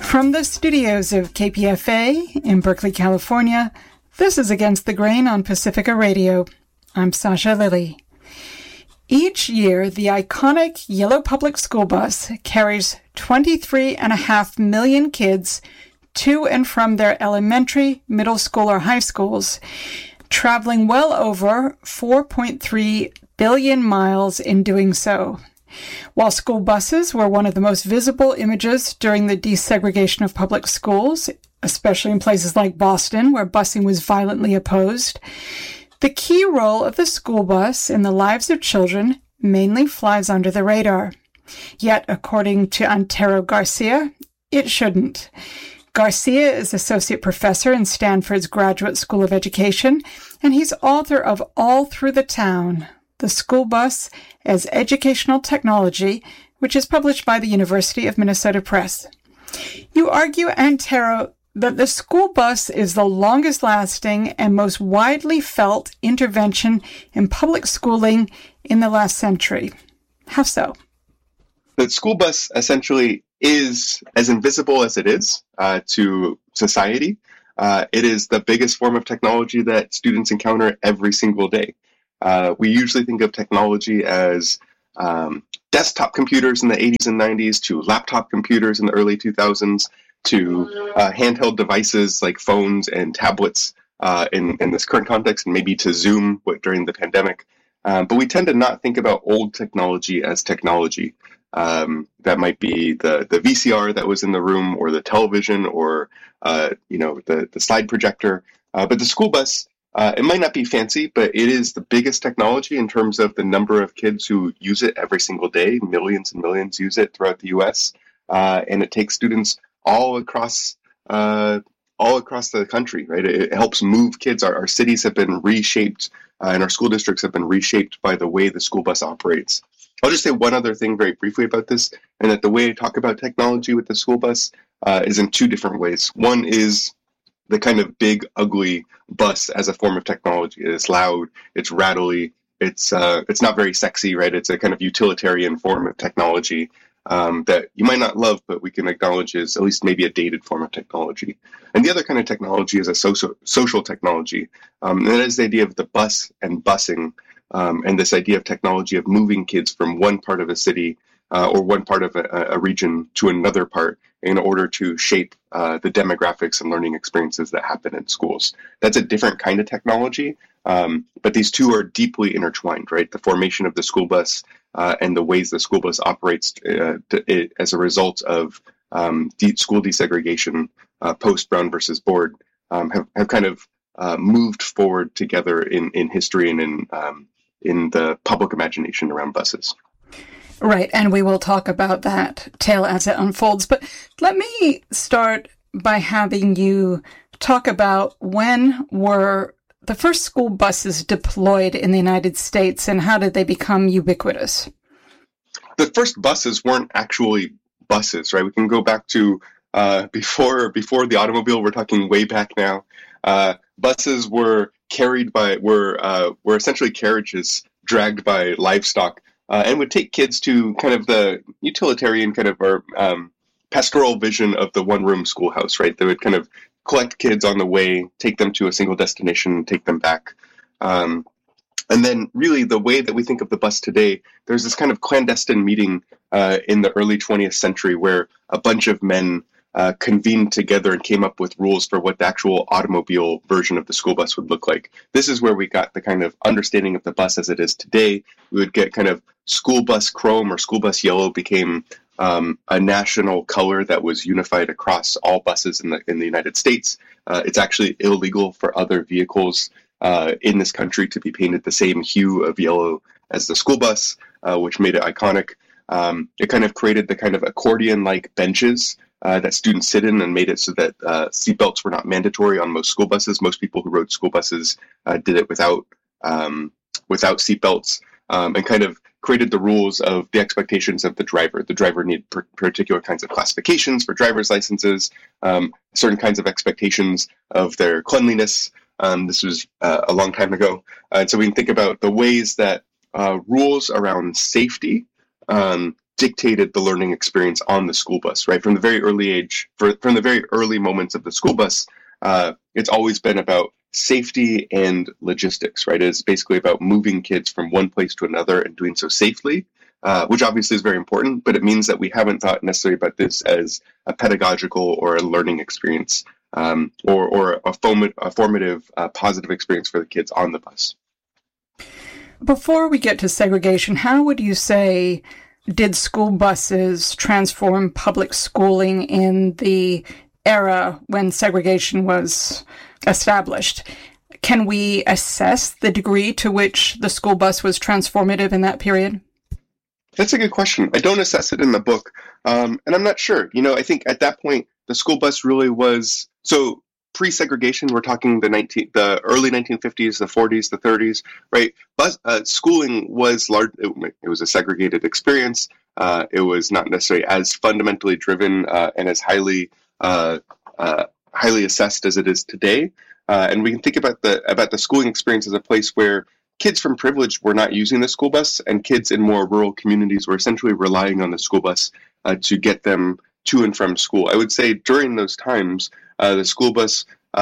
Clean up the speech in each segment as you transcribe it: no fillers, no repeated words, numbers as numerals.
From the studios of KPFA in Berkeley, California, this is Against the Grain on Pacifica Radio. I'm Sasha Lilly. Each year, the iconic yellow public school bus carries 23.5 million kids to and from their elementary, middle school, or high schools, traveling well over 4.3 billion miles in doing so. While school buses were one of the most visible images during the desegregation of public schools, especially in places like Boston, where busing was violently opposed, the key role of the school bus in the lives of children mainly flies under the radar. Yet, according to Antero Garcia, it shouldn't. Garcia is associate professor in Stanford's Graduate School of Education, and he's author of All Through the Town, The School Bus as Educational Technology, which is published by the University of Minnesota Press. You argue, Antero, that the school bus is the longest lasting and most widely felt intervention in public schooling in the last century. How so? The school bus essentially is as invisible as it is to society. It is the biggest form of technology that students encounter every single day. We usually think of technology as desktop computers in the 80s and 90s to laptop computers in the early 2000s to handheld devices like phones and tablets in this current context, and maybe to Zoom during the pandemic. But we tend to not think about old technology as technology. That might be the VCR that was in the room, or the television, or the slide projector. But the school bus, it might not be fancy, but it is the biggest technology in terms of the number of kids who use it every single day. Millions and millions use it throughout the U.S., and it takes students all across the country. Right, it helps move kids. Our cities have been reshaped, and our school districts have been reshaped by the way the school bus operates. I'll just say one other thing very briefly about this, and that the way I talk about technology with the school bus is in two different ways. One is the kind of big, ugly bus as a form of technology. It's loud, it's rattly, it's not very sexy, right? It's a kind of utilitarian form of technology that you might not love, but we can acknowledge is at least maybe a dated form of technology. And the other kind of technology is a social technology, and that is the idea of the bus and busing. And this idea of technology of moving kids from one part of a city or one part of a region to another part in order to shape the demographics and learning experiences that happen in schools. That's a different kind of technology, but these two are deeply intertwined, right? The formation of the school bus and the ways the school bus operates as a result of school desegregation post Brown versus Board have kind of moved forward together in history and in the public imagination around buses. Right, and we will talk about that tale as it unfolds. But let me start by having you talk about when were the first school buses deployed in the United States, and how did they become ubiquitous? The first buses weren't actually buses, right? We can go back to before the automobile. We're talking way back now. Buses were were essentially carriages dragged by livestock, and would take kids to kind of the utilitarian kind of or pastoral vision of the one-room schoolhouse, right? They would kind of collect kids on the way, take them to a single destination, take them back. And then really the way that we think of the bus today, there's this kind of clandestine meeting in the early 20th century where a bunch of men convened together and came up with rules for what the actual automobile version of the school bus would look like. This is where we got the kind of understanding of the bus as it is today. We would get kind of school bus chrome or school bus yellow became a national color that was unified across all buses in the United States. It's actually illegal for other vehicles in this country to be painted the same hue of yellow as the school bus, which made it iconic. It kind of created the kind of accordion-like benches that students sit in and made it so that seatbelts were not mandatory on most school buses. Most people who rode school buses did it without seatbelts, and kind of created the rules of the expectations of the driver. The driver needed particular kinds of classifications for driver's licenses, certain kinds of expectations of their cleanliness. This was a long time ago. And so we can think about the ways that rules around safety dictated the learning experience on the school bus, right? From the very early age, from the very early moments of the school bus, it's always been about safety and logistics, right? It's basically about moving kids from one place to another and doing so safely, which obviously is very important, but it means that we haven't thought necessarily about this as a pedagogical or a learning experience, or a formative, positive experience for the kids on the bus. Before we get to segregation, how would you say did school buses transform public schooling in the era when segregation was established? Can we assess the degree to which the school bus was transformative in that period? That's a good question. I don't assess it in the book, and I'm not sure. I think at that point, the school bus really was, so pre-segregation, we're talking the early 1950s, the 40s, the 30s, right? Schooling was large. It was a segregated experience. It was not necessarily as fundamentally driven and as highly assessed as it is today. And we can think about the schooling experience as a place where kids from privilege were not using the school bus, and kids in more rural communities were essentially relying on the school bus to get them to and from school. I would say during those times, the school bus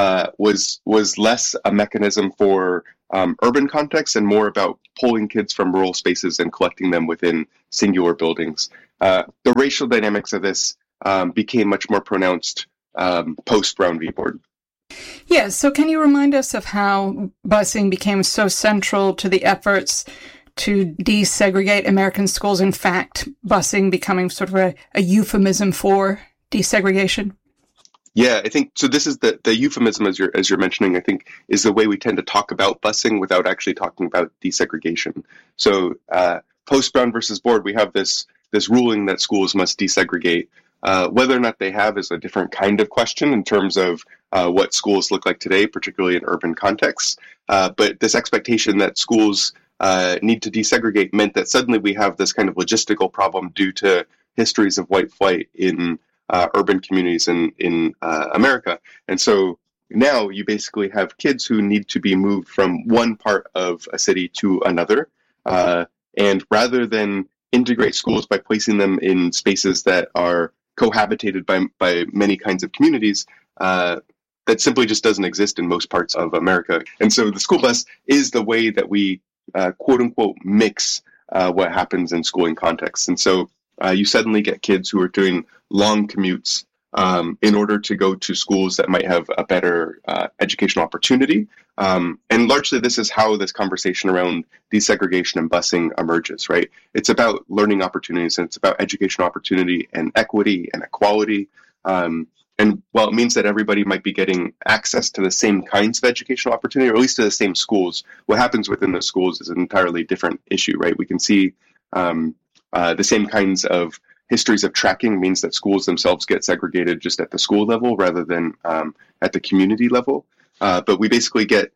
was less a mechanism for urban contexts and more about pulling kids from rural spaces and collecting them within singular buildings. The racial dynamics of this became much more pronounced post-Brown v. Board. Yes, so can you remind us of how busing became so central to the efforts to desegregate American schools? In fact, busing becoming sort of a euphemism for desegregation? Yeah, I think so. This is the euphemism, as you're mentioning, I think, is the way we tend to talk about busing without actually talking about desegregation. So post Brown versus Board, we have this ruling that schools must desegregate. Whether or not they have is a different kind of question in terms of what schools look like today, particularly in urban contexts. But this expectation that schools need to desegregate meant that suddenly we have this kind of logistical problem due to histories of white flight in urban communities in America. And so now you basically have kids who need to be moved from one part of a city to another. And rather than integrate schools by placing them in spaces that are cohabitated by many kinds of communities, that simply just doesn't exist in most parts of America. And so the school bus is the way that we quote unquote mix what happens in schooling contexts. And so you suddenly get kids who are doing long commutes in order to go to schools that might have a better educational opportunity. And largely this is how this conversation around desegregation and busing emerges, right? It's about learning opportunities, and it's about educational opportunity and equity and equality. And while it means that everybody might be getting access to the same kinds of educational opportunity, or at least to the same schools, what happens within those schools is an entirely different issue, right? We can see the same kinds of histories of tracking means that schools themselves get segregated just at the school level rather than at the community level. But we basically get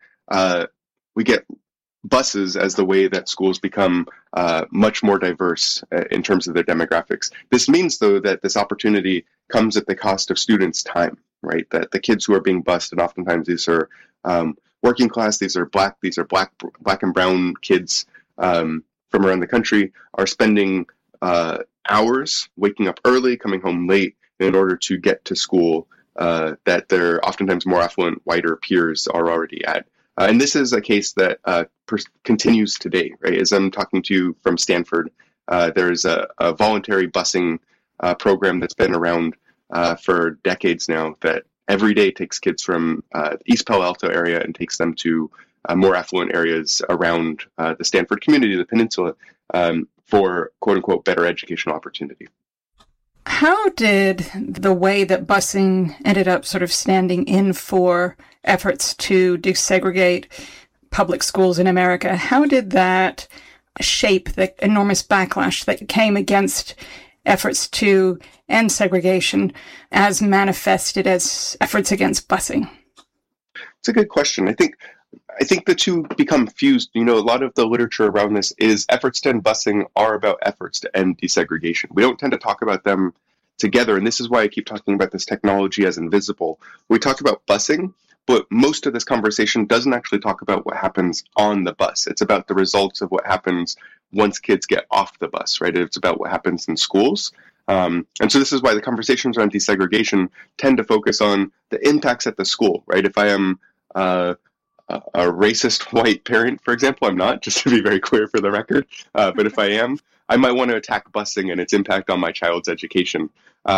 buses as the way that schools become much more diverse in terms of their demographics. This means, though, that this opportunity comes at the cost of students' time, right? That the kids who are being bused, and oftentimes these are working class, these are black and brown kids from around the country, are spending hours waking up early, coming home late in order to get to school that their oftentimes more affluent, whiter peers are already at. And this is a case that continues today, right? As I'm talking to you from Stanford, there's a voluntary busing program that's been around for decades now that every day takes kids from the East Palo Alto area and takes them to more affluent areas around the Stanford community, the peninsula, for quote-unquote better educational opportunity. How did the way that busing ended up sort of standing in for efforts to desegregate public schools in America, how did that shape the enormous backlash that came against efforts to end segregation as manifested as efforts against busing? It's a good question. I think the two become fused. A lot of the literature around this is efforts to end busing are about efforts to end desegregation. We don't tend to talk about them together, and this is why I keep talking about this technology as invisible. When we talk about busing, But most of this conversation doesn't actually talk about what happens on the bus. It's about the results of what happens once kids get off the bus, right? It's about what happens in schools. And so this is why the conversations around desegregation tend to focus on the impacts at the school, right? If I am a racist white parent, for example, I'm not, just to be very clear for the record, but if I am, I might want to attack busing and its impact on my child's education.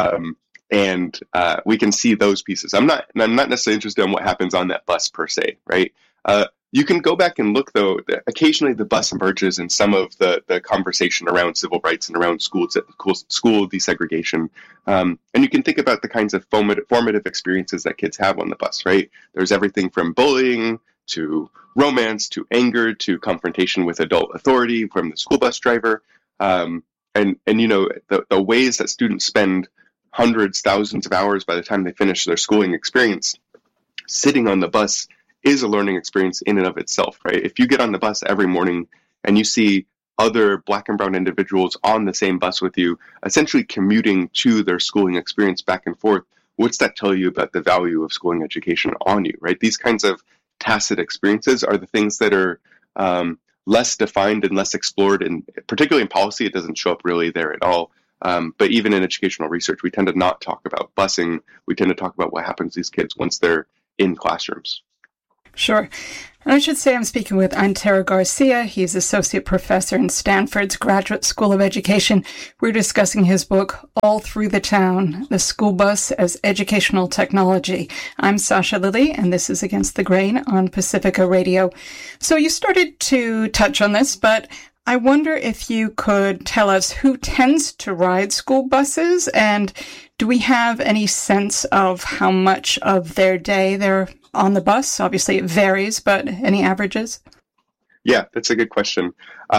And we can see those pieces. I'm not necessarily interested in what happens on that bus per se, right? You can go back and look, though. Occasionally, the bus emerges in some of the conversation around civil rights and around school desegregation. And you can think about the kinds of formative experiences that kids have on the bus, right? There's everything from bullying to romance to anger to confrontation with adult authority from the school bus driver. And you know, the ways that students spend hundreds, thousands of hours by the time they finish their schooling experience sitting on the bus is a learning experience in and of itself, right? If you get on the bus every morning and you see other Black and brown individuals on the same bus with you, essentially commuting to their schooling experience back and forth, what's that tell you about the value of schooling education on you, right? These kinds of tacit experiences are the things that are less defined and less explored, and particularly in policy, it doesn't show up really there at all. But even in educational research, we tend to not talk about busing. We tend to talk about what happens to these kids once they're in classrooms. Sure. And I should say I'm speaking with Antero Garcia. He's associate professor in Stanford's Graduate School of Education. We're discussing his book, All Through the Town, The School Bus as Educational Technology. I'm Sasha Lilly, and this is Against the Grain on Pacifica Radio. So you started to touch on this, but I wonder if you could tell us who tends to ride school buses, and do we have any sense of how much of their day they're on the bus? Obviously, it varies, but any averages? Yeah, that's a good question.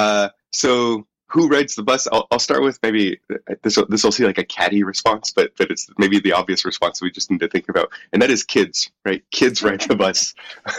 So who rides the bus? I'll start with maybe this will seem like a catty response, but it's maybe the obvious response we just need to think about, and that is kids, right? Kids ride the bus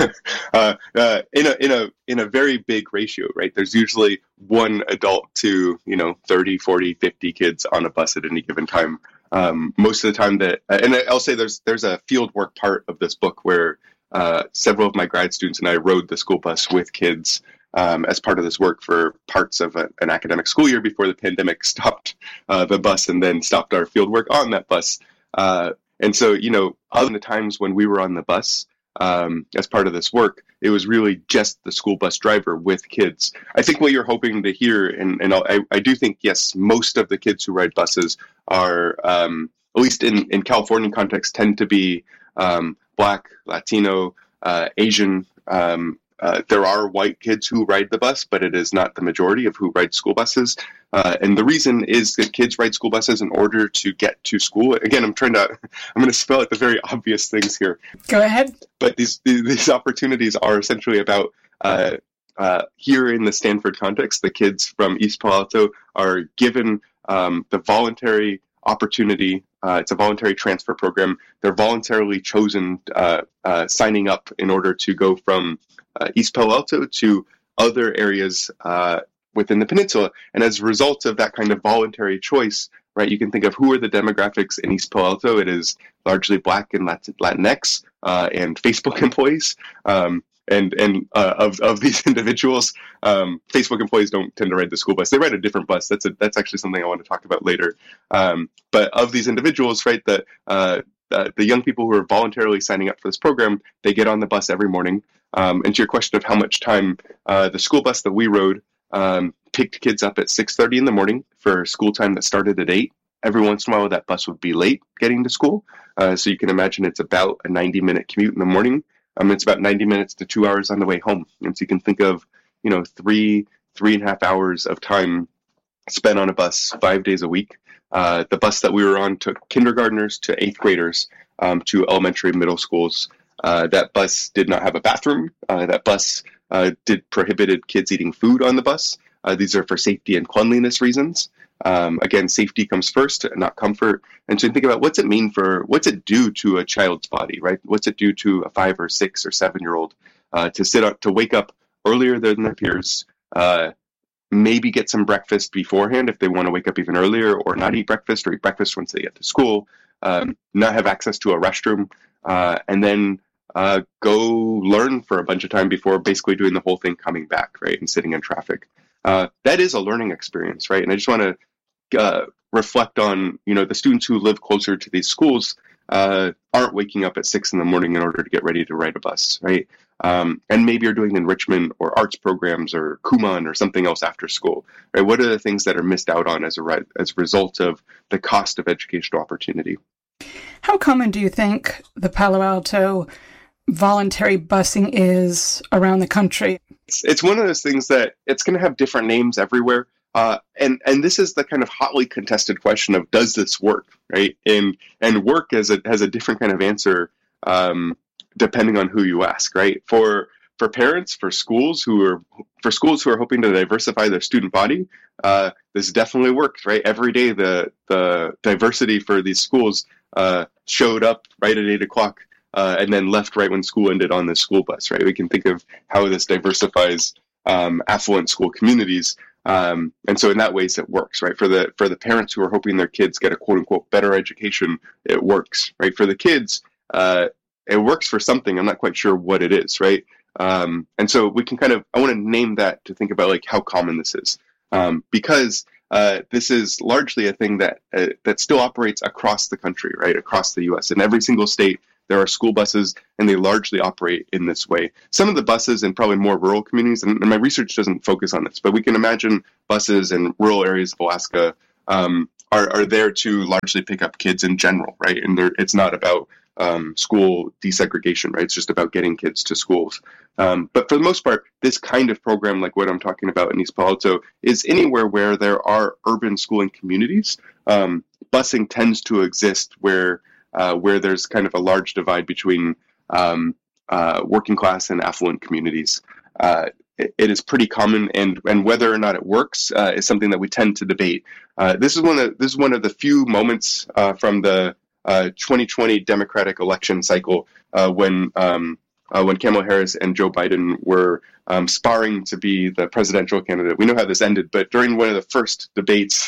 in a very big ratio, right? There's usually one adult to 30, 40, 50 kids on a bus at any given time. Most of the time and I'll say there's a fieldwork part of this book where several of my grad students and I rode the school bus with kids as part of this work for parts of an academic school year before the pandemic stopped the bus and then stopped our fieldwork on that bus. And so, other than the times when we were on the bus as part of this work, it was really just the school bus driver with kids. I think what you're hoping to hear, and I do think, yes, most of the kids who ride buses are, at least in California context, tend to be Black, Latino, Asian. There are white kids who ride the bus, but it is not the majority of who ride school buses. And the reason is that kids ride school buses in order to get to school. Again, I'm going to spell out the very obvious things here. Go ahead. But these opportunities are essentially about, here in the Stanford context, the kids from East Palo Alto are given the voluntary opportunity. It's a voluntary transfer program. They're voluntarily chosen, signing up in order to go from East Palo Alto to other areas within the peninsula. And as a result of that kind of voluntary choice, right, you can think of who are the demographics in East Palo Alto. It is largely Black and Latinx and Facebook employees. And of these individuals, Facebook employees don't tend to ride the school bus. They ride a different bus. That's actually something I want to talk about later. But of these individuals, right, the young people who are voluntarily signing up for this program, they get on the bus every morning. And to your question of how much time, the school bus that we rode picked kids up at 6:30 in the morning for school time that started at 8. Every once in a while, that bus would be late getting to school. So you can imagine it's about a 90-minute commute in the morning. It's about 90 minutes to 2 hours on the way home. And so you can think of, 3.5 hours of time spent on a bus 5 days a week. The bus that we were on took kindergartners to 8th graders to elementary and middle schools. That bus did not have a bathroom. That bus prohibited kids eating food on the bus. These are for safety and cleanliness reasons. Again, safety comes first, not comfort. And so you think about what's it do to a child's body, right? What's it do to a 5 or 6 or 7-year-old to wake up earlier than their peers, maybe get some breakfast beforehand if they want to wake up even earlier, or not eat breakfast, or eat breakfast once they get to school, not have access to a restroom, and then go learn for a bunch of time before basically doing the whole thing coming back, right, and sitting in traffic. That is a learning experience, right? And I just want to reflect on, the students who live closer to these schools aren't waking up at 6 in the morning in order to get ready to ride a bus, right? And maybe you're doing enrichment or arts programs or Kumon or something else after school, right? What are the things that are missed out on as a result of the cost of educational opportunity? How common do you think the Palo Alto voluntary busing is around the country? It's one of those things that it's going to have different names everywhere. And this is the kind of hotly contested question of, does this work, right? And work has a different kind of answer depending on who you ask, right? For parents, for schools who are hoping to diversify their student body, this definitely works, right? Every day the diversity for these schools showed up right at 8 o'clock and then left right when school ended on the school bus, right? We can think of how this diversifies affluent school communities. And so in that ways it works, right? For the parents who are hoping their kids get a quote unquote better education, it works, right? For the kids, it works for something. I'm not quite sure what it is, right? And so we can I want to name that to think about like how common this is, because this is largely a thing that still operates across the country, right? Across the U.S. In every single state, there are school buses, and they largely operate in this way. Some of the buses in probably more rural communities, and my research doesn't focus on this, but we can imagine buses in rural areas of Alaska are there to largely pick up kids in general, right? And it's not about school desegregation, right? It's just about getting kids to schools. But for the most part, this kind of program, like what I'm talking about in East Palo Alto, is anywhere where there are urban schooling communities. Busing tends to exist where there's kind of a large divide between working class and affluent communities. It is pretty common, and whether or not it works is something that we tend to debate. This is one of the few moments from the 2020 Democratic election cycle when Kamala Harris and Joe Biden were sparring to be the presidential candidate. We know how this ended, but during one of the first debates,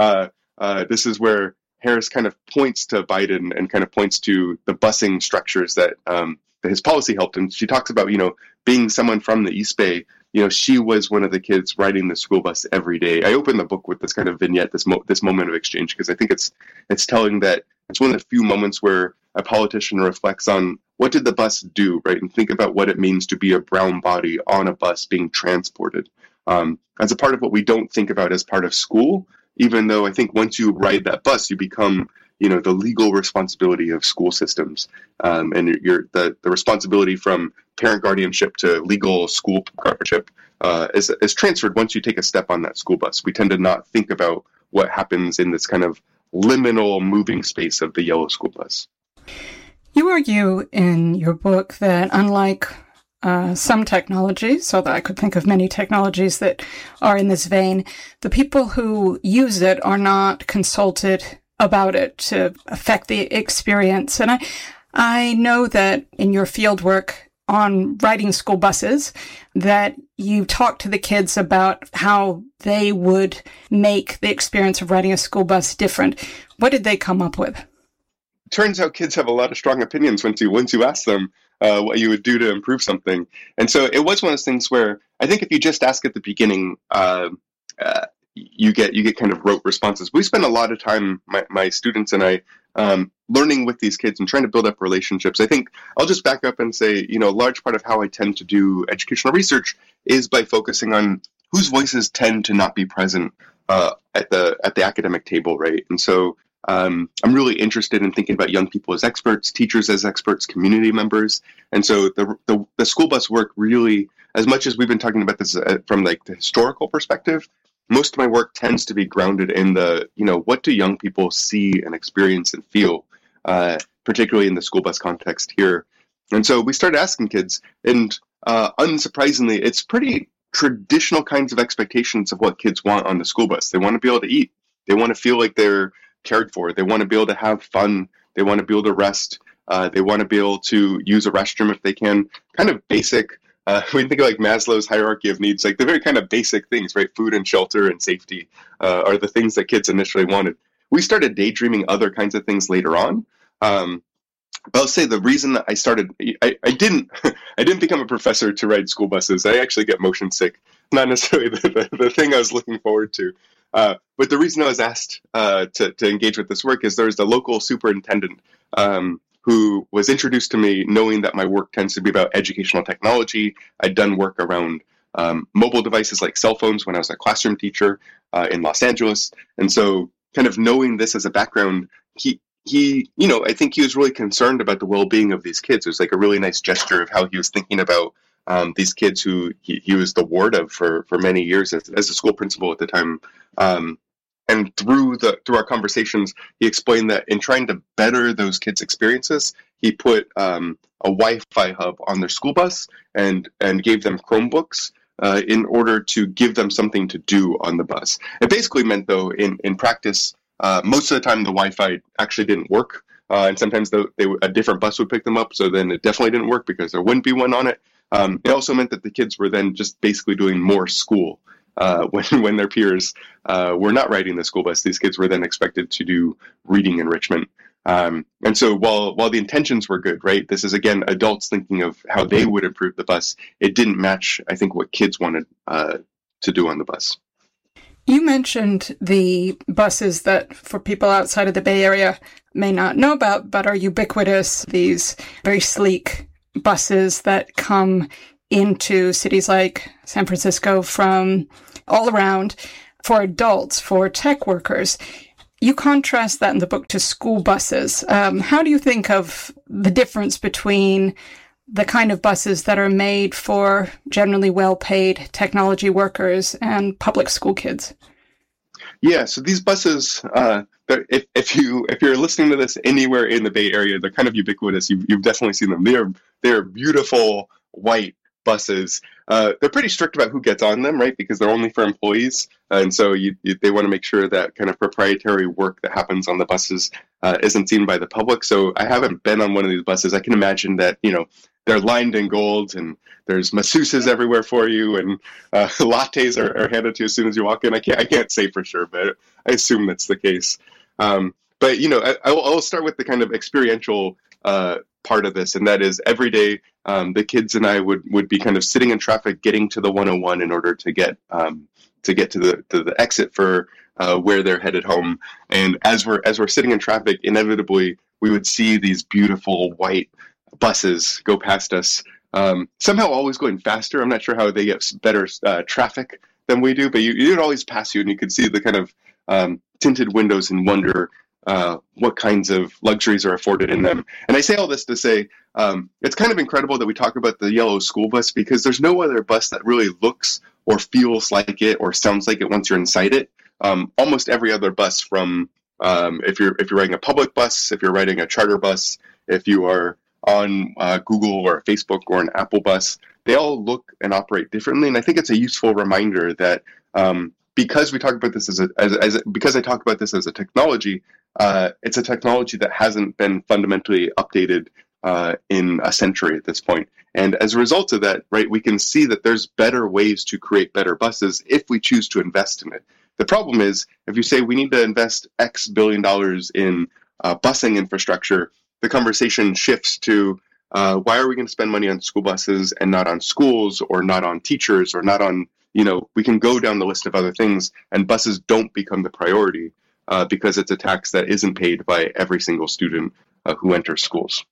this is where Harris kind of points to Biden and kind of points to the busing structures that his policy helped. And she talks about, being someone from the East Bay, she was one of the kids riding the school bus every day. I opened the book with this kind of vignette, this moment of exchange, because I think it's telling that it's one of the few moments where a politician reflects on what did the bus do, right? And think about what it means to be a brown body on a bus being transported. As a part of what we don't think about as part of school, even though I think once you ride that bus, you become, the legal responsibility of school systems. And the responsibility from parent guardianship to legal school guardianship is transferred once you take a step on that school bus. We tend to not think about what happens in this kind of liminal moving space of the yellow school bus. You argue in your book that unlike some technologies, although I could think of many technologies that are in this vein, the people who use it are not consulted about it to affect the experience. And I know that in your field work on riding school buses, that you talk to the kids about how they would make the experience of riding a school bus different. What did they come up with? Turns out kids have a lot of strong opinions once you ask them what you would do to improve something. And so it was one of those things where I think if you just ask at the beginning, you get kind of rote responses. We spend a lot of time, my students and I, learning with these kids and trying to build up relationships. I think I'll just back up and say, a large part of how I tend to do educational research is by focusing on whose voices tend to not be present at the academic table, right? And so I'm really interested in thinking about young people as experts, teachers as experts, community members. And so the school bus work really, as much as we've been talking about this from like the historical perspective, most of my work tends to be grounded in the, what do young people see and experience and feel, particularly in the school bus context here. And so we started asking kids, and unsurprisingly, it's pretty traditional kinds of expectations of what kids want on the school bus. They want to be able to eat. They want to feel like they're cared for. They want to be able to have fun. They want to be able to rest. They want to be able to use a restroom if they can. Kind of basic. We think of like Maslow's hierarchy of needs, like the very kind of basic things, right? Food and shelter and safety are the things that kids initially wanted. We started daydreaming other kinds of things later on. I'll say the reason that I didn't, I didn't become a professor to ride school buses. I actually get motion sick, not necessarily the thing I was looking forward to. But the reason I was asked to engage with this work is there's the local superintendent who was introduced to me knowing that my work tends to be about educational technology. I'd done work around mobile devices like cell phones when I was a classroom teacher in Los Angeles. And so kind of knowing this as a background, he, I think he was really concerned about the well-being of these kids. It was like a really nice gesture of how he was thinking about these kids who he was the ward of for many years as a school principal at the time. And through our conversations, he explained that in trying to better those kids' experiences, he put a Wi-Fi hub on their school bus and gave them Chromebooks in order to give them something to do on the bus. It basically meant, though, in practice, most of the time the Wi-Fi actually didn't work. And sometimes a different bus would pick them up, so then it definitely didn't work because there wouldn't be one on it. It also meant that the kids were then just basically doing more school. When their peers were not riding the school bus, these kids were then expected to do reading enrichment. And so while the intentions were good, right, this is, again, adults thinking of how they would improve the bus, it didn't match, I think, what kids wanted to do on the bus. You mentioned the buses that, for people outside of the Bay Area, may not know about, but are ubiquitous, these very sleek buses that come into cities like San Francisco from all around for adults, for tech workers. You contrast that in the book to school buses. How do you think of the difference between the kind of buses that are made for generally well-paid technology workers and public school kids? Yeah, so these buses, if you're listening to this anywhere in the Bay Area, they're kind of ubiquitous. You've definitely seen them. They're beautiful white buses. They're pretty strict about who gets on them, right? Because they're only for employees, and so they want to make sure that kind of proprietary work that happens on the buses isn't seen by the public. So I haven't been on one of these buses. I can imagine that they're lined in gold, and there's masseuses everywhere for you, and lattes are handed to you as soon as you walk in. I can't say for sure, but I assume that's the case. But I'll start with the kind of experiential part of this, and that is every day the kids and I would be kind of sitting in traffic, getting to the 101 in order to get to the exit for where they're headed home. And as we're sitting in traffic, inevitably we would see these beautiful white buses go past us. Somehow always going faster. I'm not sure how they get better traffic than we do, but you would always pass you, and you could see the kind of tinted windows and wonder what kinds of luxuries are afforded in them. And I say all this to say it's kind of incredible that we talk about the yellow school bus, because there's no other bus that really looks or feels like it or sounds like it once you're inside it. Almost every other bus, from if you're riding a public bus, if you're riding a charter bus, if you are on Google or Facebook or an Apple bus, they all look and operate differently. And I think it's a useful reminder that because we talk about this because I talk about this as a technology, it's a technology that hasn't been fundamentally updated in a century at this point. And as a result of that, right, we can see that there's better ways to create better buses if we choose to invest in it. The problem is, if you say we need to invest X billion dollars in busing infrastructure, the conversation shifts to why are we going to spend money on school buses and not on schools or not on teachers or not on, we can go down the list of other things, and buses don't become the priority because it's a tax that isn't paid by every single student who enters schools.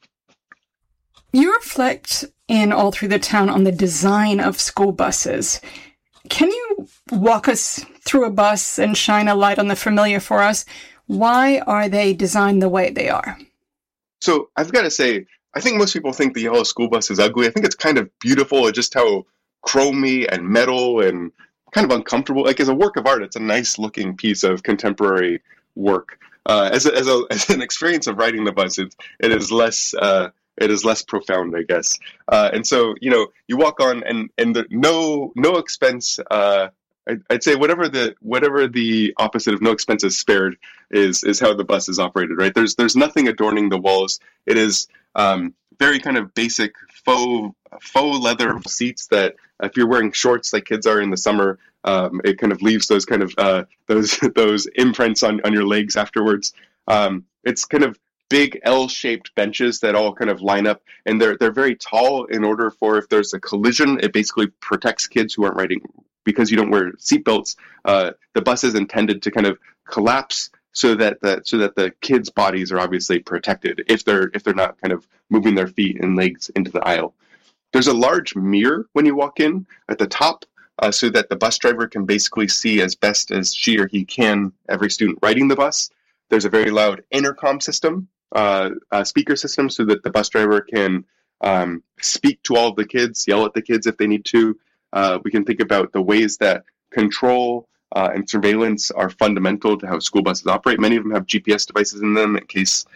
You reflect in All Through the Town on the design of school buses. Can you walk us through a bus and shine a light on the familiar for us? Why are they designed the way they are? So I've got to say, I think most people think the yellow school bus is ugly. I think it's kind of beautiful, just how chromy and metal and kind of uncomfortable. Like, as a work of art, it's a nice looking piece of contemporary work. As an experience of riding the bus, it is less profound, I guess. And so, you walk on, and no expense. I'd say whatever the opposite of no expense is spared is how the bus is operated, right? There's nothing adorning the walls. It is very kind of basic faux leather seats that, if you're wearing shorts like kids are in the summer, it kind of leaves those kind of those imprints on your legs afterwards. It's kind of big L-shaped benches that all kind of line up, and they're very tall in order for, if there's a collision, it basically protects kids who aren't riding, because you don't wear seatbelts. The bus is intended to kind of collapse so that the kids' bodies are obviously protected if they're not kind of moving their feet and legs into the aisle. There's a large mirror when you walk in at the top, so that the bus driver can basically see as best as she or he can every student riding the bus. There's a very loud intercom system, speaker system, so that the bus driver can speak to all of the kids, yell at the kids if they need to. We can think about the ways that control and surveillance are fundamental to how school buses operate. Many of them have GPS devices in them in case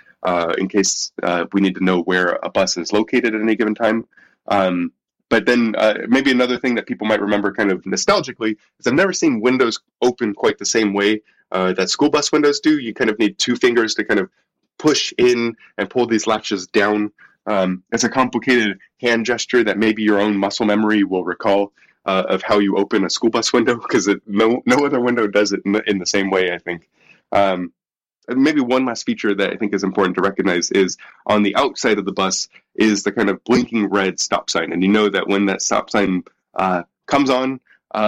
we need to know where a bus is located at any given time. But then maybe another thing that people might remember kind of nostalgically is I've never seen windows open quite the same way that school bus windows do. You kind of need two fingers to kind of push in and pull these latches down. It's a complicated hand gesture that maybe your own muscle memory will recall of how you open a school bus window, because no other window does it in the same way, I think. Maybe one last feature that I think is important to recognize is on the outside of the bus is the kind of blinking red stop sign. And you know that when that stop sign comes on,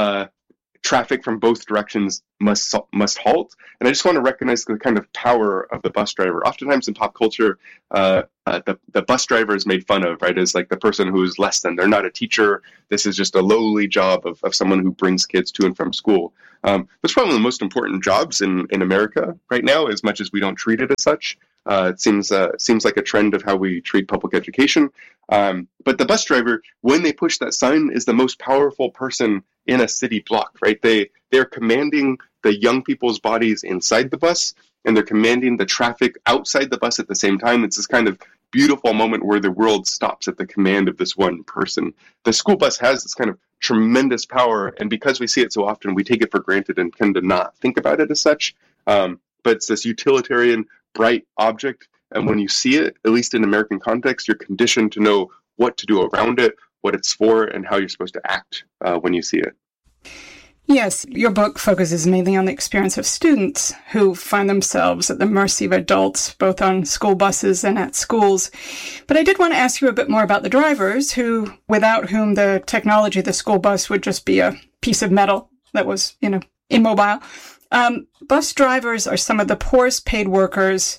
traffic from both directions must halt. And I just want to recognize the kind of power of the bus driver. Oftentimes in pop culture, the bus driver is made fun of, right, as like the person who's less than. They're not a teacher. This is just a lowly job of someone who brings kids to and from school. It's probably one of the most important jobs in America right now, as much as we don't treat it as such. It seems like a trend of how we treat public education. But the bus driver, when they push that sign, is the most powerful person in a city block, right? They're commanding the young people's bodies inside the bus, and they're commanding the traffic outside the bus at the same time. It's this kind of beautiful moment where the world stops at the command of this one person. The school bus has this kind of tremendous power, and because we see it so often, we take it for granted and tend to not think about it as such. But it's this utilitarian, bright object, and when you see it, at least in American context, you're conditioned to know what to do around it, what it's for, and how you're supposed to act when you see it. Yes, your book focuses mainly on the experience of students who find themselves at the mercy of adults, both on school buses and at schools. But I did want to ask you a bit more about the drivers, without whom the technology of the school bus would just be a piece of metal that was, immobile. Bus drivers are some of the poorest paid workers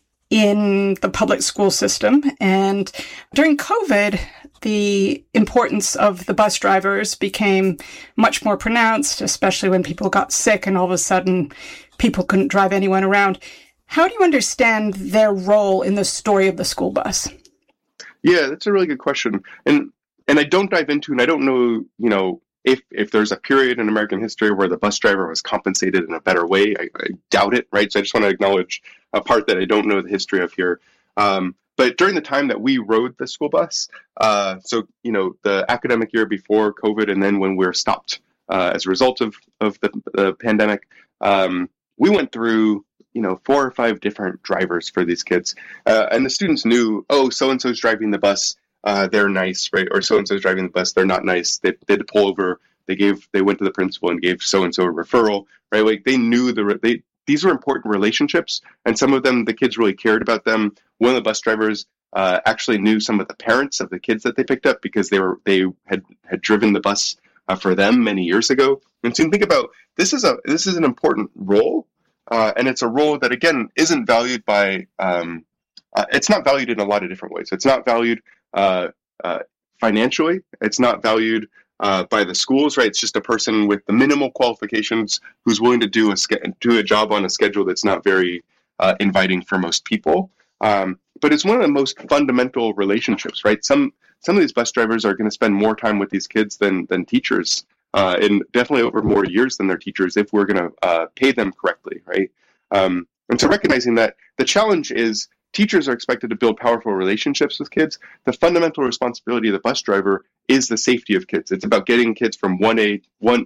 in the public school system. And during COVID, the importance of the bus drivers became much more pronounced, especially when people got sick and all of a sudden people couldn't drive anyone around. How do you understand their role in the story of the school bus? Yeah, that's a really good question. And I don't dive into, and I don't know, if there's a period in American history where the bus driver was compensated in a better way. I doubt it, right? So I just want to acknowledge a part that I don't know the history of here. But during the time that we rode the school bus, the academic year before COVID, and then when we were stopped as a result of the pandemic, we went through 4 or 5 different drivers for these kids, and the students knew, so-and-so's driving the bus, they're nice, right? Or so-and-so's driving the bus, they're not nice. They had to pull over. They went to the principal and gave so-and-so a referral, right? Like they knew these were important relationships, and some of them, the kids really cared about them. One of the bus drivers actually knew some of the parents of the kids that they picked up because they had driven the bus for them many years ago. And so you think about this is an important role, and it's a role that again isn't valued by. It's not valued in a lot of different ways. It's not valued financially. It's not valued by the schools, right? It's just a person with the minimal qualifications who's willing to do a job on a schedule that's not very inviting for most people. But it's one of the most fundamental relationships, right? Some of these bus drivers are going to spend more time with these kids than teachers, and definitely over more years than their teachers if we're going to pay them correctly, right? And so recognizing that the challenge is teachers are expected to build powerful relationships with kids. The fundamental responsibility of the bus driver is the safety of kids. It's about getting kids from point A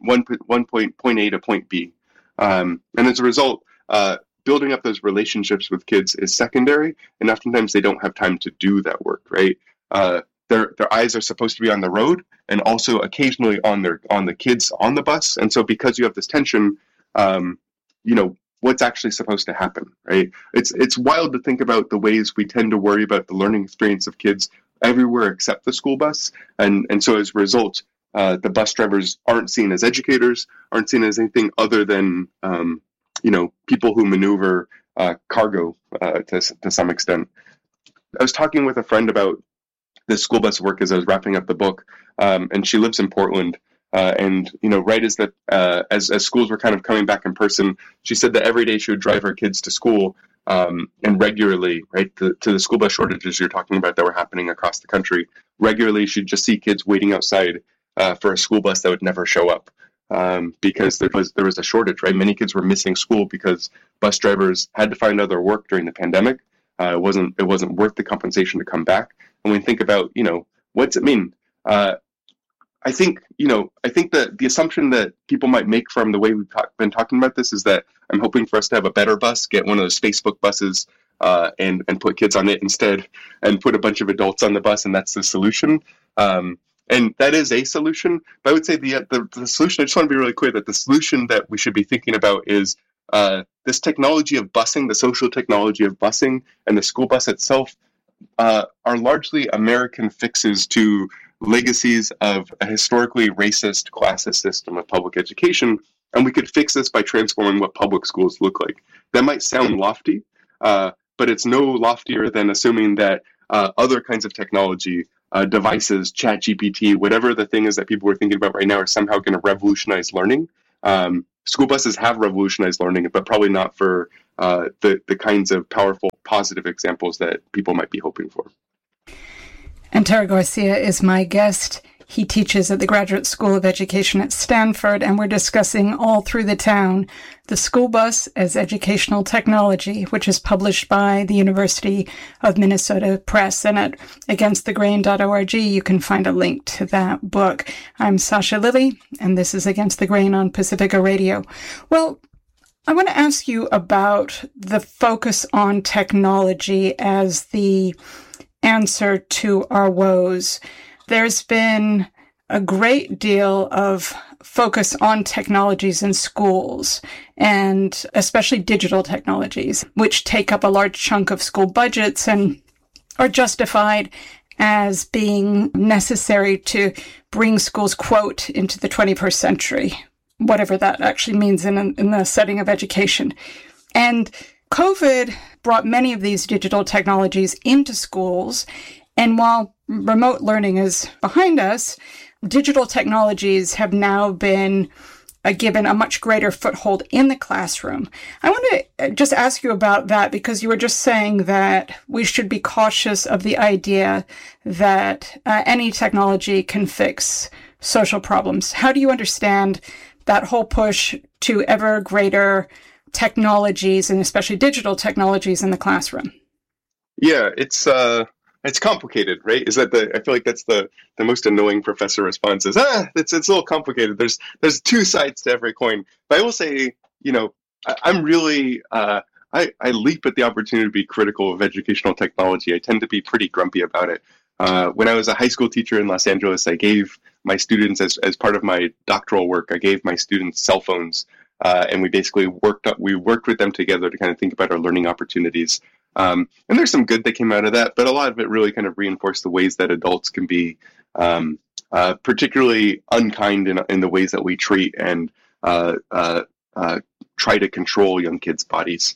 to point B. And as a result, building up those relationships with kids is secondary, and oftentimes they don't have time to do that work, right? Their eyes are supposed to be on the road and also occasionally on the kids on the bus. And so because you have this tension, what's actually supposed to happen, right? It's wild to think about the ways we tend to worry about the learning experience of kids everywhere except the school bus, and so as a result, the bus drivers aren't seen as educators, aren't seen as anything other than people who maneuver cargo to some extent. I was talking with a friend about this school bus work as I was wrapping up the book, and she lives in Portland. And right as schools were kind of coming back in person, she said that every day she would drive her kids to school, and regularly, right, to the school bus shortages you're talking about that were happening across the country. Regularly, she'd just see kids waiting outside for a school bus that would never show up, because there was a shortage, right? Many kids were missing school because bus drivers had to find other work during the pandemic. It wasn't worth the compensation to come back. And when we think about what's it mean. I think that the assumption that people might make from the way we've been talking about this is that I'm hoping for us to have a better bus, get one of those Facebook buses, and put kids on it instead, and put a bunch of adults on the bus, and that's the solution. And that is a solution. But I would say the solution, I just want to be really clear that the solution that we should be thinking about is this technology of busing, the social technology of busing, and the school bus itself are largely American fixes to legacies of a historically racist, classist system of public education, and we could fix this by transforming what public schools look like. That might sound lofty, but it's no loftier than assuming that other kinds of technology, devices, ChatGPT, whatever the thing is that people are thinking about right now, are somehow going to revolutionize learning. School buses have revolutionized learning, but probably not for the kinds of powerful, positive examples that people might be hoping for. Antero Garcia is my guest. He teaches at the Graduate School of Education at Stanford, and we're discussing All Through the Town, the School Bus as Educational Technology, which is published by the University of Minnesota Press. And at againstthegrain.org, you can find a link to that book. I'm Sasha Lilley, and this is Against the Grain on Pacifica Radio. Well, I want to ask you about the focus on technology as the answer to our woes. There's been a great deal of focus on technologies in schools, and especially digital technologies, which take up a large chunk of school budgets and are justified as being necessary to bring schools, quote, into the 21st century, whatever that actually means in the setting of education. And COVID brought many of these digital technologies into schools. And while remote learning is behind us, digital technologies have now been given a much greater foothold in the classroom. I want to just ask you about that, because you were just saying that we should be cautious of the idea that any technology can fix social problems. How do you understand that whole push to ever greater technologies, and especially digital technologies, in the classroom? Yeah, it's complicated, right? I feel like that's the most annoying professor response is, it's a little complicated. There's two sides to every coin. But I will say, I'm really, I leap at the opportunity to be critical of educational technology. I tend to be pretty grumpy about it. When I was a high school teacher in Los Angeles, I gave my students, as part of my doctoral work, I gave my students cell phones. And we basically worked with them together to kind of think about our learning opportunities. And there's some good that came out of that, but a lot of it really kind of reinforced the ways that adults can be particularly unkind in the ways that we treat and try to control young kids' bodies.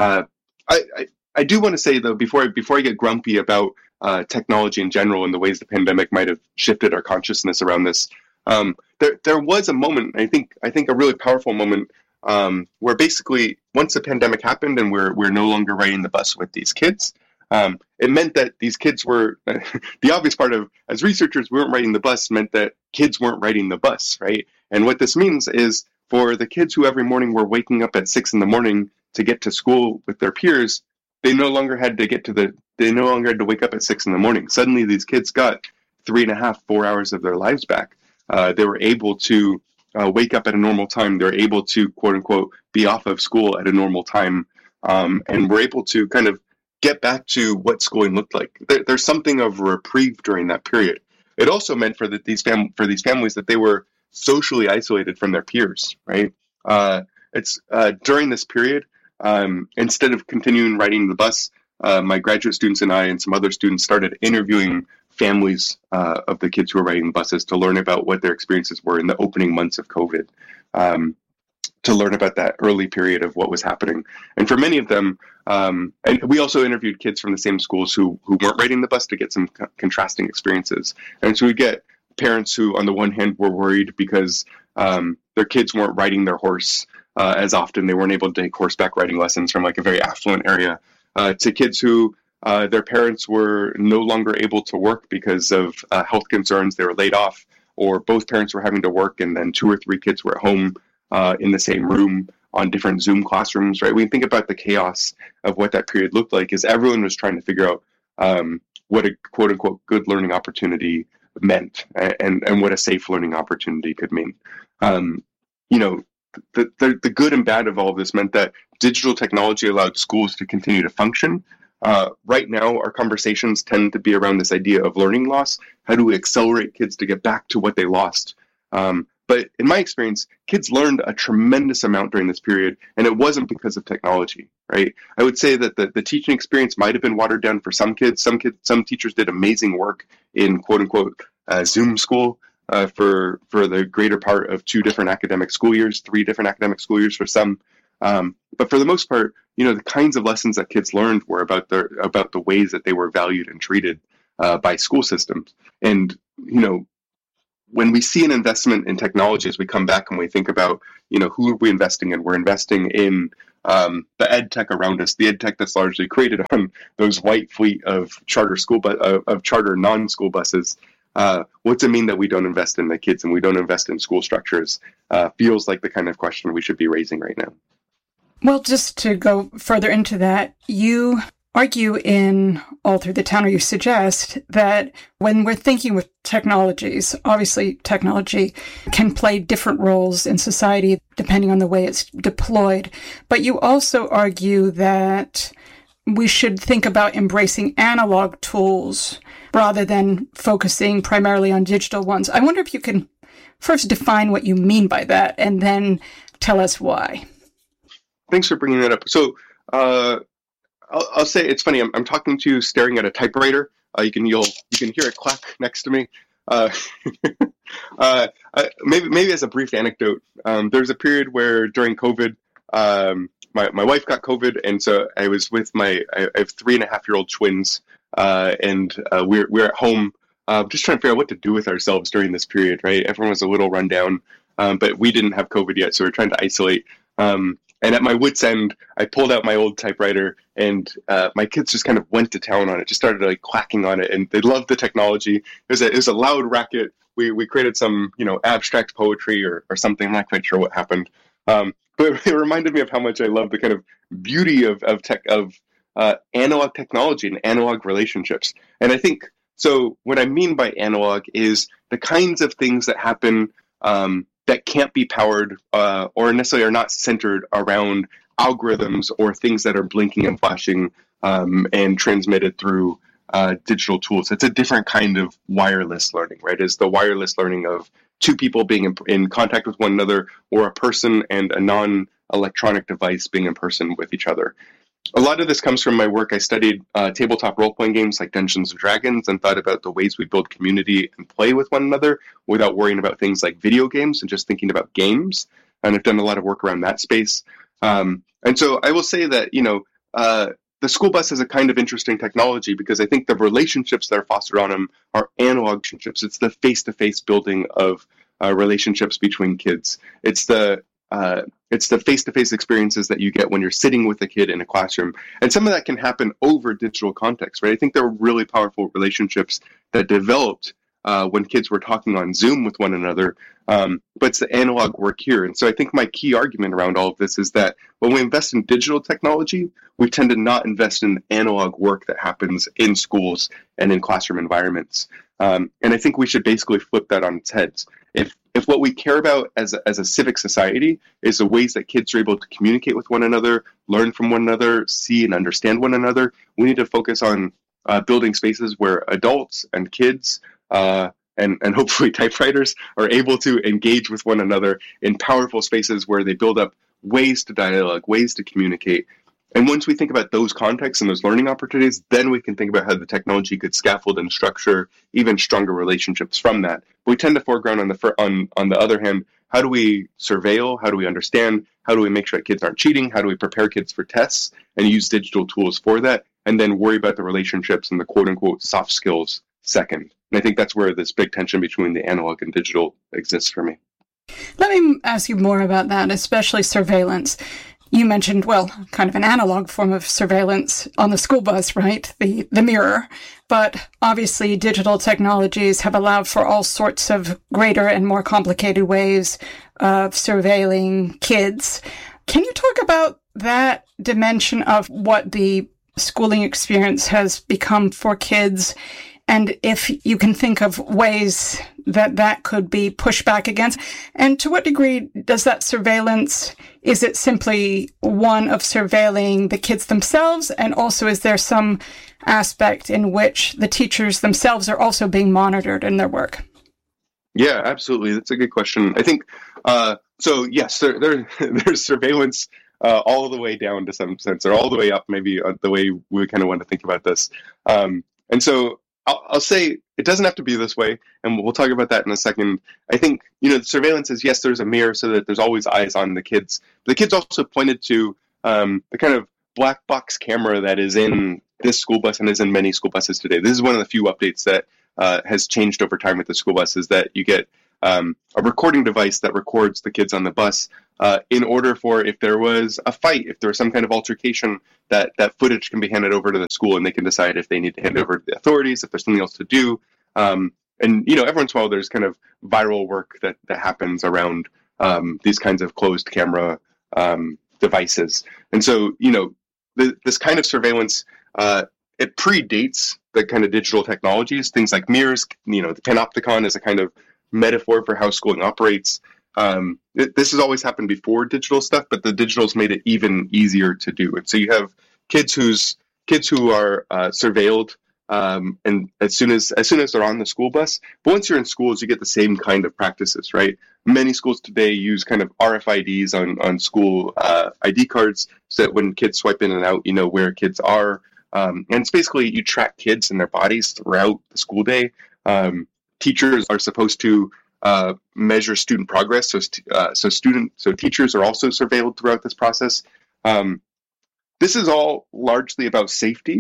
I do want to say, though, before I get grumpy about technology in general and the ways the pandemic might have shifted our consciousness around this, there was a moment, I think a really powerful moment, where basically once the pandemic happened and we're no longer riding the bus with these kids, it meant that these kids were the obvious part of, as researchers, we weren't riding the bus, meant that kids weren't riding the bus, right? And what this means is, for the kids who every morning were waking up at 6 a.m. to get to school with their peers, they no longer had to wake up at 6 a.m. Suddenly these kids got 3.5, 4 hours of their lives back. They were able to wake up at a normal time. They're able to, quote unquote, be off of school at a normal time. And we're able to kind of get back to what schooling looked like. There's something of a reprieve during that period. It also meant for these families that they were socially isolated from their peers, right? it's during this period, instead of continuing riding the bus, my graduate students and I and some other students started interviewing families of the kids who were riding buses to learn about what their experiences were in the opening months of COVID, to learn about that early period of what was happening. And for many of them, and we also interviewed kids from the same schools who weren't riding the bus to get some contrasting experiences. And so we get parents who, on the one hand, were worried because their kids weren't riding their horse as often. They weren't able to take horseback riding lessons from like a very affluent area, to kids who their parents were no longer able to work because of health concerns. They were laid off, or both parents were having to work, and then 2 or 3 kids were at home in the same room on different Zoom classrooms, right? We think about the chaos of what that period looked like, is everyone was trying to figure out what a quote unquote good learning opportunity meant, and what a safe learning opportunity could mean. The good and bad of all of this meant that digital technology allowed schools to continue to function. Right now, our conversations tend to be around this idea of learning loss. How do we accelerate kids to get back to what they lost? But in my experience, kids learned a tremendous amount during this period, and it wasn't because of technology, right? I would say that the teaching experience might have been watered down for some kids. Some teachers did amazing work in quote unquote Zoom school for the greater part of 2 different academic school years, 3 different academic school years for some. But for the most part, the kinds of lessons that kids learned were about the ways that they were valued and treated by school systems. And when we see an investment in technology, as we come back and we think about, who are we investing in? We're investing in the ed tech around us, the ed tech that's largely created on those white fleet of charter non-school buses. What's it mean that we don't invest in the kids and we don't invest in school structures? Feels like the kind of question we should be raising right now. Well, just to go further into that, you argue in All Through the Town, or you suggest that when we're thinking with technologies, obviously technology can play different roles in society depending on the way it's deployed. But you also argue that we should think about embracing analog tools rather than focusing primarily on digital ones. I wonder if you can first define what you mean by that and then tell us why. Thanks for bringing that up. So I'll say it's funny. I'm talking to you staring at a typewriter. You can hear it clack next to me. Maybe as a brief anecdote, there's a period where during COVID, my wife got COVID, and so I was with I have 3.5-year-old twins, and we're at home, just trying to figure out what to do with ourselves during this period. Right, everyone was a little run down, but we didn't have COVID yet, so we're trying to isolate. And at my wit's end, I pulled out my old typewriter, and my kids just kind of went to town on it, just started like clacking on it, and they loved the technology. It was a loud racket. We created some abstract poetry or something. I'm not quite sure what happened, but it reminded me of how much I love the kind of beauty of analog technology and analog relationships. And I think so. What I mean by analog is the kinds of things that happen that can't be powered or necessarily are not centered around algorithms or things that are blinking and flashing and transmitted through digital tools. It's a different kind of wireless learning, right? It's the wireless learning of 2 people being in contact with one another, or a person and a non-electronic device being in person with each other. A lot of this comes from my work. I studied tabletop role-playing games like Dungeons & Dragons and thought about the ways we build community and play with one another without worrying about things like video games and just thinking about games. And I've done a lot of work around that space. And so I will say that, the school bus is a kind of interesting technology because I think the relationships that are fostered on them are analog relationships. It's the face-to-face building of relationships between kids. It's the face-to-face experiences that you get when you're sitting with a kid in a classroom. And some of that can happen over digital context, right? I think there are really powerful relationships that developed when kids were talking on Zoom with one another, but it's the analog work here. And so I think my key argument around all of this is that when we invest in digital technology, we tend to not invest in analog work that happens in schools and in classroom environments. And I think we should basically flip that on its head. If what we care about as a civic society is the ways that kids are able to communicate with one another, learn from one another, see and understand one another, we need to focus on building spaces where adults and kids and hopefully typewriters are able to engage with one another in powerful spaces where they build up ways to dialogue, ways to communicate. And once we think about those contexts and those learning opportunities, then we can think about how the technology could scaffold and structure even stronger relationships from that. But we tend to foreground on the other hand, how do we surveil? How do we understand? How do we make sure that kids aren't cheating? How do we prepare kids for tests and use digital tools for that? And then worry about the relationships and the quote unquote soft skills second. And I think that's where this big tension between the analog and digital exists for me. Let me ask you more about that, especially surveillance. You mentioned, well, kind of an analog form of surveillance on the school bus, right? The mirror. But obviously, digital technologies have allowed for all sorts of greater and more complicated ways of surveilling kids. Can you talk about that dimension of what the schooling experience has become for kids? And if you can think of ways that could be pushed back against, and to what degree does that surveillance, is it simply one of surveilling the kids themselves? And also, is there some aspect in which the teachers themselves are also being monitored in their work? Yeah, absolutely. That's a good question. I think, so yes, there's surveillance all the way down to some sense, or all the way up, maybe the way we kind of want to think about this. And so I'll say it doesn't have to be this way, and we'll talk about that in a second. I think, the surveillance is, yes, there's a mirror so that there's always eyes on the kids. But the kids also pointed to the kind of black box camera that is in this school bus and is in many school buses today. This is one of the few updates that has changed over time with the school bus, is that you get a recording device that records the kids on the bus in order for, if there was a fight, if there was some kind of altercation, that footage can be handed over to the school and they can decide if they need to hand it over to the authorities, if there's something else to do. And, every once in a while there's kind of viral work that happens around these kinds of closed camera devices. And so, this kind of surveillance, it predates the kind of digital technologies, things like mirrors. The panopticon is a kind of metaphor for how schooling operates. This has always happened before digital stuff, but the digital's made it even easier to do. And so you have kids who are surveilled, and as soon as they're on the school bus. But once you're in schools, you get the same kind of practices, right? Many schools today use kind of RFIDs on school ID cards, so that when kids swipe in and out, you know where kids are. And it's basically, you track kids and their bodies throughout the school day. Teachers are supposed to measure student progress, so teachers are also surveilled throughout this process. This is all largely about safety,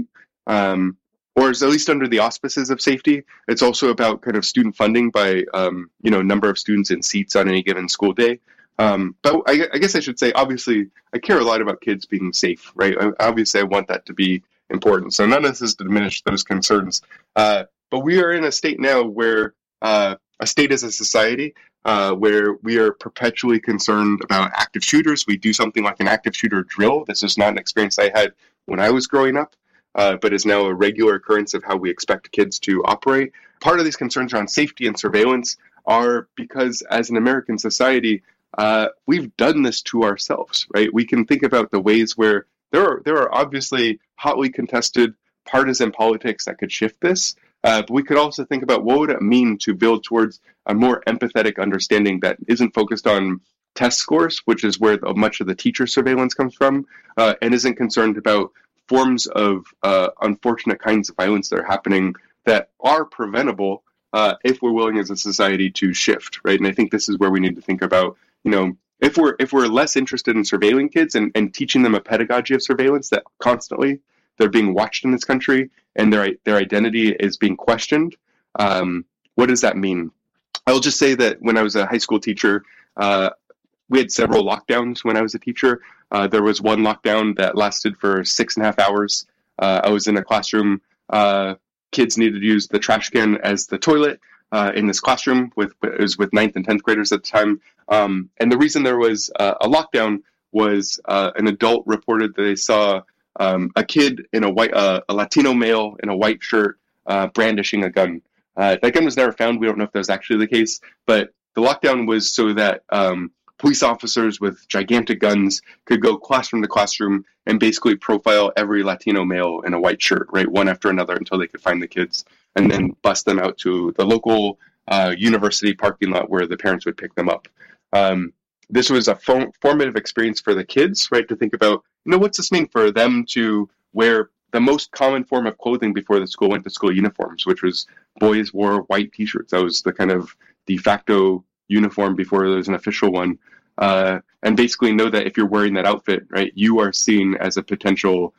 or is at least under the auspices of safety. It's also about kind of student funding by number of students in seats on any given school day. But I guess I should say, obviously, I care a lot about kids being safe, right? Obviously, I want that to be important. So none of this is to diminish those concerns. But we are in a state now where a state as a society where we are perpetually concerned about active shooters. We do something like an active shooter drill. This is not an experience I had when I was growing up, but is now a regular occurrence of how we expect kids to operate. Part of these concerns around safety and surveillance are because, as an American society, we've done this to ourselves, right? We can think about the ways where there are obviously hotly contested partisan politics that could shift this. But we could also think about, what would it mean to build towards a more empathetic understanding that isn't focused on test scores, which is where much of the teacher surveillance comes from, and isn't concerned about forms of unfortunate kinds of violence that are happening that are preventable if we're willing as a society to shift, right? And I think this is where we need to think about, if we're less interested in surveilling kids and teaching them a pedagogy of surveillance, that constantly they're being watched in this country and their identity is being questioned. What does that mean? I'll just say that when I was a high school teacher, we had several lockdowns when I was a teacher. There was one lockdown that lasted for 6.5 hours. I was in a classroom. Kids needed to use the trash can as the toilet in this classroom. It was with 9th and 10th graders at the time. And the reason there was a lockdown was an adult reported that they saw a kid in a Latino male in a white shirt brandishing a gun. That gun was never found. We don't know if that was actually the case, but the lockdown was so that police officers with gigantic guns could go classroom to classroom and basically profile every Latino male in a white shirt, right, one after another, until they could find the kids and then bust them out to the local university parking lot where the parents would pick them up. this was a formative experience for the kids, right? To think about, what's this mean for them to wear the most common form of clothing before the school went to school uniforms, which was boys wore white t-shirts. That was the kind of de facto uniform before there was an official one. And basically know that if you're wearing that outfit, right, you are seen as a potential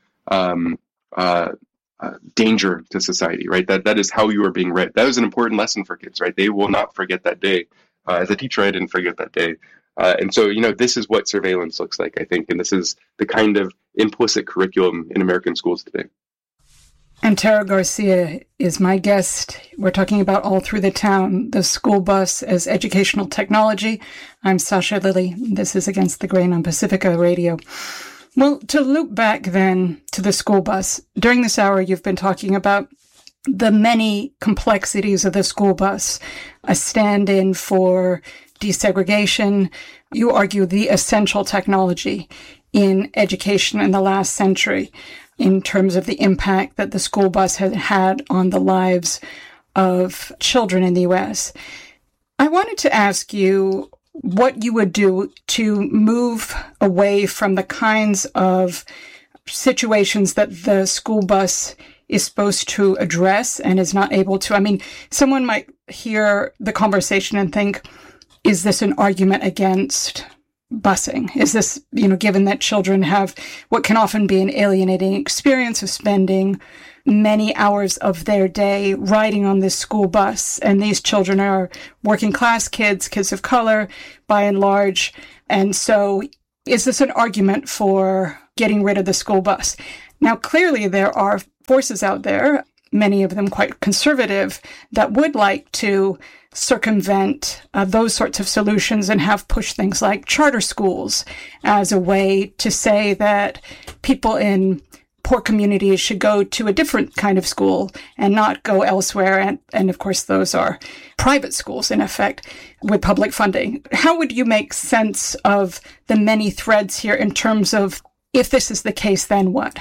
danger to society, right? That is how you are being read. That was an important lesson for kids, right? They will not forget that day. As a teacher, I didn't forget that day. And so, this is what surveillance looks like, I think. And this is the kind of implicit curriculum in American schools today. And Tara Garcia is my guest. We're talking about All Through the Town, the school bus as educational technology. I'm Sasha Lilley. This is Against the Grain on Pacifica Radio. Well, to loop back then to the school bus, during this hour, you've been talking about the many complexities of the school bus, a stand-in for desegregation. You argue the essential technology in education in the last century in terms of the impact that the school bus had had on the lives of children in the U.S. I wanted to ask you what you would do to move away from the kinds of situations that the school bus is supposed to address and is not able to. I mean, someone might hear the conversation and think, is this an argument against busing? Is this, given that children have what can often be an alienating experience of spending many hours of their day riding on this school bus, and these children are working class kids of color by and large. And so is this an argument for getting rid of the school bus? Now, clearly there are forces out there, many of them quite conservative, that would like to circumvent those sorts of solutions and have pushed things like charter schools as a way to say that people in poor communities should go to a different kind of school and not go elsewhere. And of course, those are private schools, in effect, with public funding. How would you make sense of the many threads here in terms of, if this is the case, then what?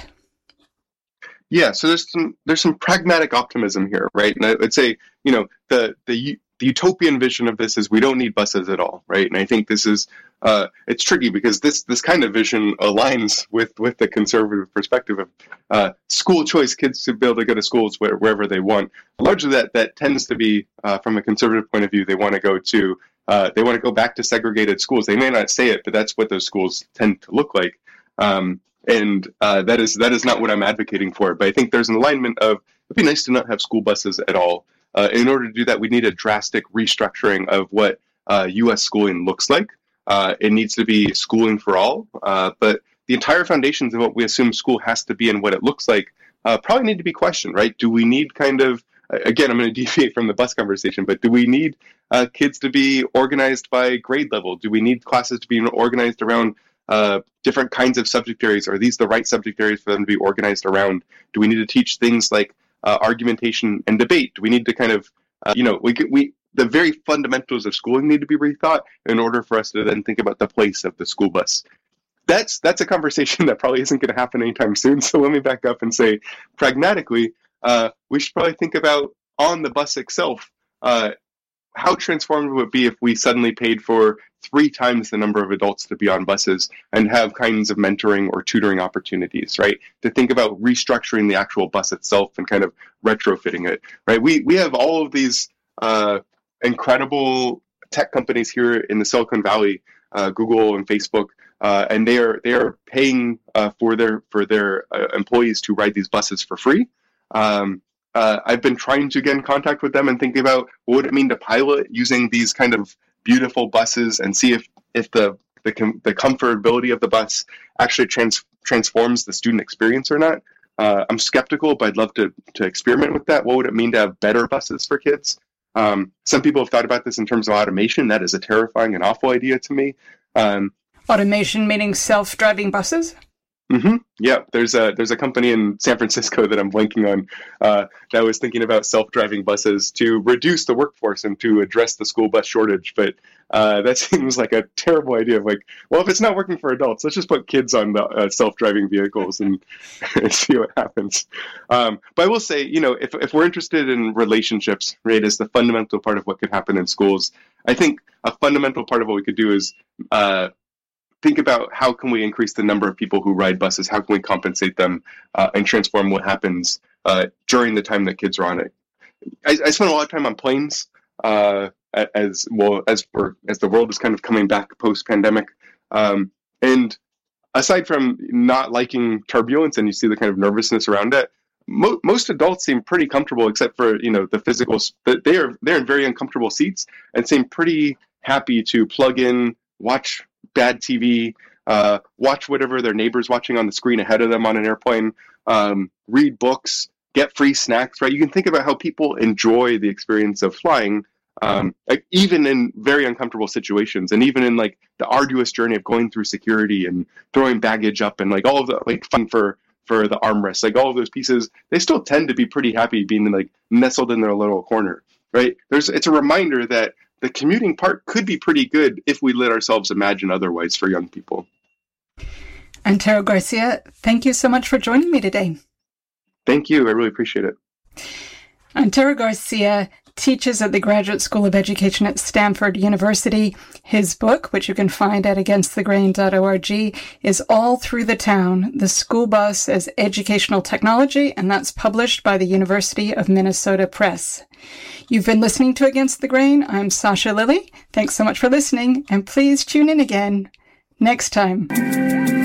Yeah, so there's some pragmatic optimism here, right? And I would say, the utopian vision of this is we don't need buses at all, right? And I think this is it's tricky because this kind of vision aligns with the conservative perspective of school choice, kids to be able to go to schools wherever they want. Largely, that tends to be from a conservative point of view. They want to go back to segregated schools. They may not say it, but that's what those schools tend to look like. And that is not what I'm advocating for. But I think there's an alignment of it'd be nice to not have school buses at all. In order to do that, we need a drastic restructuring of what U.S. schooling looks like. It needs to be schooling for all. But the entire foundations of what we assume school has to be and what it looks like probably need to be questioned, right? Do we need again, I'm going to deviate from the bus conversation, but do we need kids to be organized by grade level? Do we need classes to be organized around different kinds of subject areas? Are these the right subject areas for them to be organized around? Do we need to teach things like argumentation and debate? Do we need to kind of, the very fundamentals of schooling need to be rethought in order for us to then think about the place of the school bus. That's a conversation that probably isn't going to happen anytime soon. So let me back up and say, pragmatically, we should probably think about on the bus itself, how transformative would it be if we suddenly paid for 3 times the number of adults to be on buses and have kinds of mentoring or tutoring opportunities, right? To think about restructuring the actual bus itself and kind of retrofitting it, right? We have all of these incredible tech companies here in the Silicon Valley, Google and Facebook, and they are paying for their employees to ride these buses for free. I've been trying to get in contact with them and thinking about what would it mean to pilot using these kind of beautiful buses and see if the comfortability of the bus actually transforms the student experience or not. I'm skeptical, but I'd love to experiment with that. What would it mean to have better buses for kids? Some people have thought about this in terms of automation. That is a terrifying and awful idea to me. Automation meaning self-driving buses? Yeah, there's a company in San Francisco that I'm blanking on that was thinking about self-driving buses to reduce the workforce and to address the school bus shortage. But that seems like a terrible idea. Of like, well, if it's not working for adults, let's just put kids on the self-driving vehicles and see what happens. But I will say, if we're interested in relationships, right, as the fundamental part of what could happen in schools, I think a fundamental part of what we could do is think about how can we increase the number of people who ride buses? How can we compensate them and transform what happens during the time that kids are on it? I spent a lot of time on planes as the world is kind of coming back post-pandemic. And aside from not liking turbulence, and you see the kind of nervousness around it, most adults seem pretty comfortable, except for the physicals. They're in very uncomfortable seats and seem pretty happy to plug in, watch bad TV, watch whatever their neighbor's watching on the screen ahead of them on an airplane, read books, get free snacks, right? You can think about how people enjoy the experience of flying, even in very uncomfortable situations, and even in like the arduous journey of going through security and throwing baggage up and like all of the like fun for the armrests, like all of those pieces, they still tend to be pretty happy being like nestled in their little corner, right? It's a reminder that the commuting part could be pretty good if we let ourselves imagine otherwise for young people. Antero Garcia, thank you so much for joining me today. Thank you. I really appreciate it. Antero Garcia teaches at the Graduate School of Education at Stanford University. His book, which you can find at againstthegrain.org, is All Through the Town, The School Bus as Educational Technology, and that's published by the University of Minnesota Press. You've been listening to Against the Grain. I'm Sasha Lilley. Thanks so much for listening, and please tune in again next time.